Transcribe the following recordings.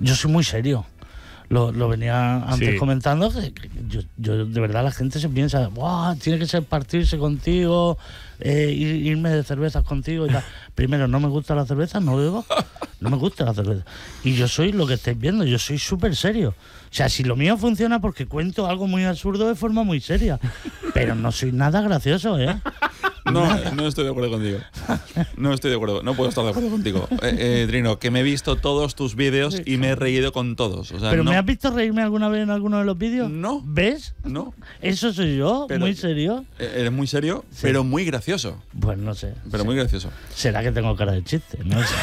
Yo soy muy serio. Lo venía antes comentando, que yo de verdad la gente se piensa, ¡wow! Tiene que ser partirse contigo, irme de cervezas contigo y tal. Primero, no me gusta la cerveza, no bebo, no me gusta la cerveza. Y yo soy lo que estáis viendo, yo soy súper serio. O sea, si lo mío funciona porque cuento algo muy absurdo de forma muy seria, pero no soy nada gracioso, ¿eh? No estoy de acuerdo contigo. No estoy de acuerdo. No puedo estar de acuerdo contigo. Trino, que me he visto todos tus vídeos y me he reído con todos. O sea, ¿Pero me has visto reírme alguna vez en alguno de los vídeos? No. ¿Ves? No. Eso soy yo, pero, muy serio. Eres muy serio, pero muy gracioso. Pues no sé. Pero muy gracioso. ¿Será que tengo cara de chiste? No sé.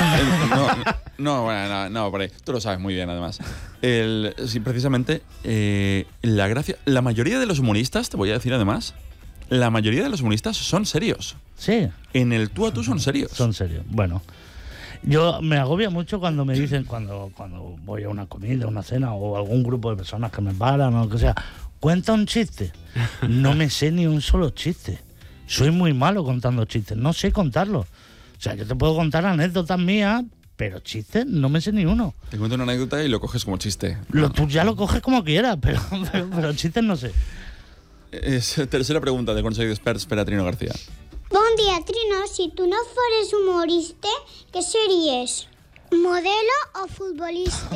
No, por ahí. Tú lo sabes muy bien, además. Sí, precisamente, la gracia... La mayoría de los humoristas, te voy a decir además... La mayoría de los humoristas son serios. Sí. En el tú a tú son serios. Son serios. Bueno, yo me agobia mucho cuando me dicen, cuando voy a una comida, una cena o algún grupo de personas que me paran o lo que sea, cuenta un chiste. No me sé ni un solo chiste. Soy muy malo contando chistes. No sé contarlos. O sea, yo te puedo contar anécdotas mías, pero chistes no me sé ni uno. Te cuento una anécdota y lo coges como chiste. Tú ya lo coges como quieras, pero chistes no sé. Tercera pregunta de Consell d'Experts per a Trino García. Bon dia, Trino. Si tu no fueres humorista, ¿qué serías? ¿Modelo o futbolista?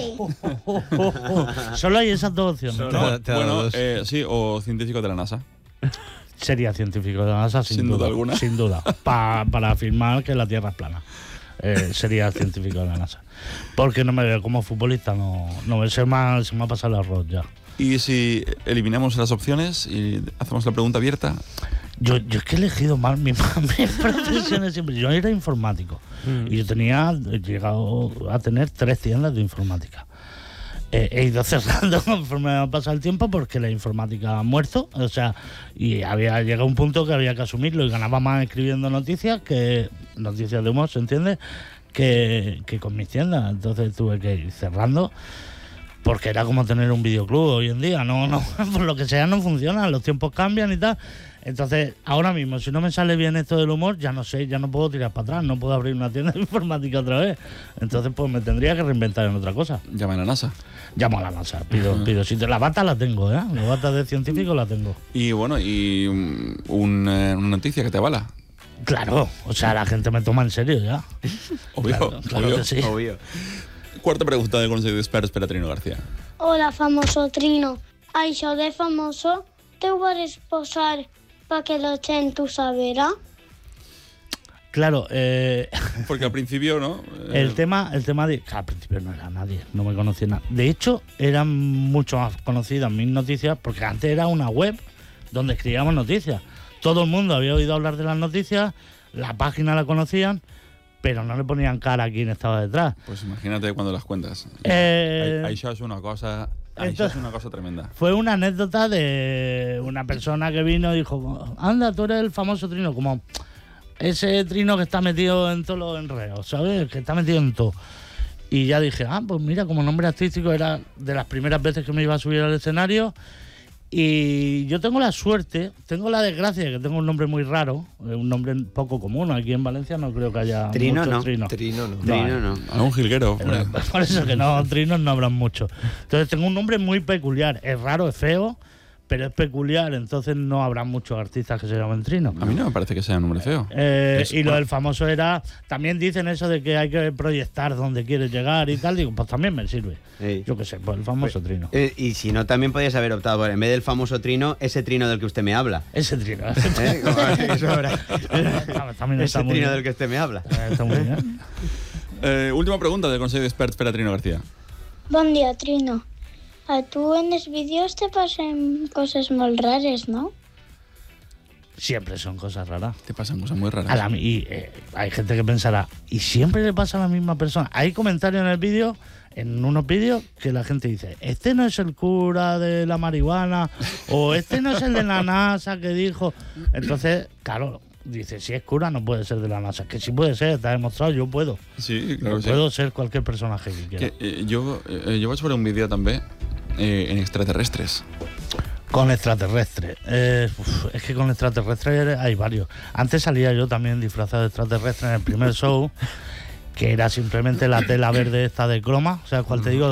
Solo hay esas dos opciones. Bueno, sí, o científico de la NASA. Sería científico de la NASA, sin duda alguna. Sin duda. Para afirmar que la Tierra es plana. Sería científico de la NASA. Porque no me veo como futbolista, no se me ha pasado el arroz ya. ¿Y si eliminamos las opciones y hacemos la pregunta abierta? Yo es que he elegido mal mis profesiones siempre. Yo era informático y yo he llegado a tener 3 tiendas de informática. He ido cerrando conforme ha pasado el tiempo porque la informática ha muerto, o sea, y había llegado un punto que había que asumirlo y ganaba más escribiendo noticias de humor, ¿se entiende? Que con mis tiendas. Entonces tuve que ir cerrando. Porque era como tener un videoclub hoy en día, no, por lo que sea no funciona, los tiempos cambian y tal. Entonces, ahora mismo, si no me sale bien esto del humor, ya no puedo tirar para atrás, no puedo abrir una tienda de informática otra vez. Entonces, pues me tendría que reinventar en otra cosa. Llama a la NASA. Llamo a la NASA, pido sitio. La bata la tengo, ¿eh? La bata de científico la tengo. Y bueno, una noticia que te avala. Claro, o sea, la gente me toma en serio ya. Obvio. Que sí. Obvio. Cuarta pregunta de Consell d'Experts per a Trino García. Hola, famoso Trino. Això de famoso, te ho vas posar para que la gent ho saberà? Claro, porque al principio, ¿no? El tema de... Que al principio no era nadie, no me conocía nada. De hecho, eran mucho más conocidas mis noticias porque antes era una web donde escribíamos noticias. Todo el mundo había oído hablar de las noticias, la página la conocían, pero no le ponían cara a quien estaba detrás. Pues imagínate cuando las cuentas. Això es una cosa tremenda. Fue una anécdota de una persona que vino y dijo, anda, tú eres el famoso Trino, como ese Trino que está metido en todos los enredos, ¿sabes? Que está metido en todo. Y ya dije, pues mira, como nombre artístico era de las primeras veces que me iba a subir al escenario. Y yo tengo la suerte, tengo la desgracia de que tengo un nombre muy raro, un nombre poco común. Aquí en Valencia no creo que haya muchos Trinos. Trino no. Algún jilguero. Por eso que no, Trinos no habrán mucho. Entonces tengo un nombre muy peculiar. Es raro, es feo, pero es peculiar. Entonces no habrá muchos artistas que se llamen Trino. A mí no me parece que sea un nombre feo. Y lo del famoso era... También dicen eso de que hay que proyectar donde quieres llegar y tal. Digo, pues también me sirve. Yo qué sé, pues el famoso Trino. Y si no, también podías haber optado por, en vez del famoso Trino, ese Trino del que usted me habla. Ese Trino. También ese Trino bien. Del que usted me habla. Está muy bien. Última pregunta del Consell d'Experts per a Trino García. Bon dia, Trino. A tu en los vídeos te pasan cosas muy raras, ¿no? Siempre son cosas raras. Te pasan cosas muy raras. Hay gente que pensará, ¿y siempre le pasa a la misma persona? Hay comentarios en el vídeo, en unos vídeos, que la gente dice, este no es el cura de la marihuana, o este no es el de la NASA que dijo... Entonces, claro, dice, si es cura no puede ser de la NASA. Que sí puede ser, está demostrado, yo puedo. Sí, claro que sí. Puedo ser cualquier personaje que quiera. Yo vaig veure un vídeo també en extraterrestres. Con extraterrestres. Es que con extraterrestres hay varios. Antes salía yo también disfrazado de extraterrestre en el primer show, que era simplemente la tela verde esta de croma, o sea, cual te digo,